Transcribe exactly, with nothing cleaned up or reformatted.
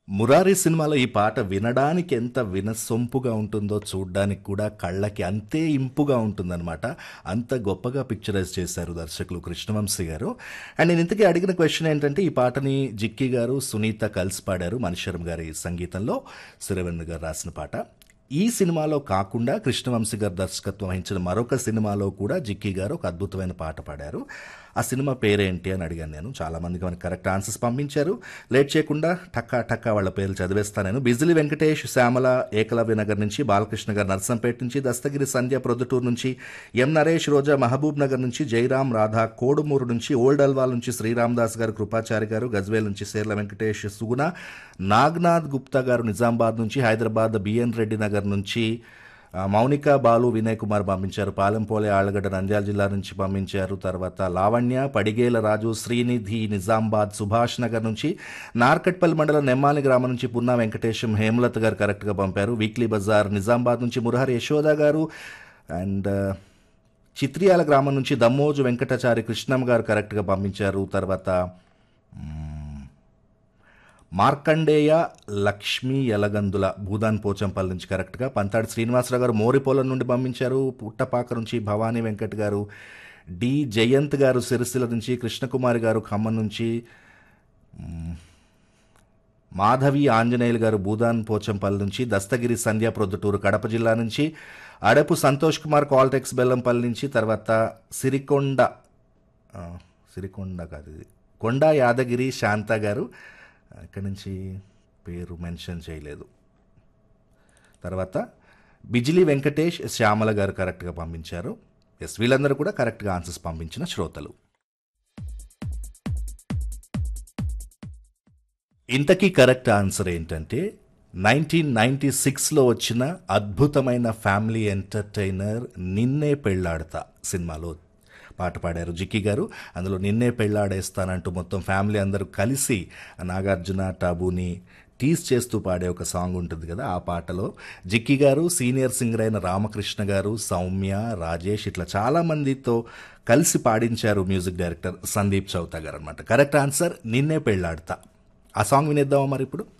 మురారి సినిమాలో ఈ పాట వినడానికి ఎంత వినసొంపుగా ఉంటుందో చూడ్డానికి కూడా కళ్ళకి అంతే ఇంపుగా ఉంటుందన్నమాట. అంత గొప్పగా పిక్చరైజ్ చేశారు దర్శకులు కృష్ణవంశీ గారు. అండ్ నేను ఇంతకీ అడిగిన క్వశ్చన్ ఏంటంటే ఈ పాటని జిక్కి గారు సునీత కలిసి పాడారు మణిశర్మ గారి సంగీతంలో. సురేవెన్ను గారు రాసిన పాట. ఈ సినిమాలో కాకుండా కృష్ణవంశీ గారు దర్శకత్వం వహించిన మరొక సినిమాలో కూడా జిక్కి గారు ఒక అద్భుతమైన పాట పాడారు. ఆ సినిమా పేరేంటి అని అడిగాను నేను. చాలామందికి మనకి కరెక్ట్ ఆన్సర్స్ పంపించారు. లేట్ చేయకుండా టక్కా టక్కా వాళ్ళ పేర్లు చదివేస్తాను నేను. బిజిలి వెంకటేష్, శ్యామల ఏకలవ్య నగర్ నుంచి, బాలకృష్ణ గారు నర్సంపేట నుంచి, దస్తగిరి సంధ్య ప్రొద్దుటూరు నుంచి, ఎం నరేష్ రోజా మహబూబ్ నగర్ నుంచి, జయరాం రాధా కోడుమూరు నుంచి, ఓల్డ్ అల్వాల్ నుంచి శ్రీరామ్ దాస్ గారు, కృపాచారి గారు గజ్వేల్ నుంచి, సేర్ల వెంకటేష్ సుగుణ, నాగ్నాథ్ గుప్తా గారు నిజామాబాద్ నుంచి, హైదరాబాద్ బిఎన్ రెడ్డి నగర్ నుంచి, ఆ, మౌనిక బాలు వినయ్ కుమార్ పంపించారు. పాలెంపోలే ఆళ్లగడ్డ నంద్యాల జిల్లా నుంచి పంపించారు. తర్వాత లావణ్య పడిగేల రాజు, శ్రీనిధి నిజామాబాద్ సుభాష్ నగర్ నుంచి, నార్కట్పల్లి మండలం నెమ్మాలి గ్రామం నుంచి పున్నా వెంకటేశం హేమలత గారు కరెక్ట్గా పంపారు. వీక్లీ బజార్ నిజామాబాద్ నుంచి మురహరి యశోద గారు అండ్ చిత్రియాల గ్రామం నుంచి దమ్మోజు వెంకటాచారి కృష్ణమ్మ గారు కరెక్ట్గా పంపించారు. తర్వాత మార్కండేయ లక్ష్మీ యలగందుల భూదాన్ పోచంపల్లి నుంచి కరెక్ట్గా, పంతాడి శ్రీనివాసరావు గారు మోరిపోలం నుండి పంపించారు. పుట్టపాక నుంచి భవానీ వెంకట్ గారు, డి జయంత్ గారు సిరిసిల్ల నుంచి, కృష్ణకుమారి గారు ఖమ్మం నుంచి, మాధవి ఆంజనేయులు గారు భూదాన్ పోచంపల్లి నుంచి, దస్తగిరి సంధ్య ప్రొద్దుటూరు కడప జిల్లా నుంచి, అడపు సంతోష్ కుమార్ కాల్టెక్స్ బెల్లంపల్లి నుంచి, తర్వాత సిరికొండ ఆ, సిరికొండ కాదు ఇది కొండా యాదగిరి శాంత గారు ఇక్కడి నుంచి పేరు మెన్షన్ చేయలేదు. తర్వాత బిజిలి వెంకటేష్, శ్యామల గారు కరెక్ట్గా పంపించారు. ఎస్, వీళ్ళందరూ కూడా కరెక్ట్గా ఆన్సర్స్ పంపించిన శ్రోతలు. ఇంతకీ కరెక్ట్ ఆన్సర్ ఏంటంటే నైన్టీన్ నైంటీ సిక్స్లో వచ్చిన అద్భుతమైన ఫ్యామిలీ ఎంటర్టైనర్ నిన్నే పెళ్ళాడతా సినిమాలో పాట పాడారు జిక్కి గారు. అందులో నిన్నే పెళ్ళాడేస్తానంటూ మొత్తం ఫ్యామిలీ అందరూ కలిసి నాగార్జున టాబూని టీస్ చేస్తూ పాడే ఒక సాంగ్ ఉంటుంది కదా, ఆ పాటలో జిక్కి గారు, సీనియర్ సింగర్ అయిన రామకృష్ణ గారు, సౌమ్య, రాజేష్ ఇట్లా చాలామందితో కలిసి పాడించారు మ్యూజిక్ డైరెక్టర్ సందీప్ చౌతా గారు అనమాట. కరెక్ట్ ఆన్సర్ నిన్నే పెళ్ళాడతా. ఆ సాంగ్ వినేద్దామా మరి ఇప్పుడు.